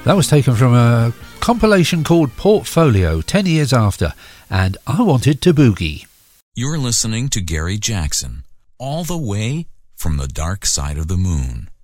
That was taken from a compilation called Portfolio, 10 years after, and I Wanted to Boogie. You're listening to Gary Jackson, all the way from the dark side of the moon.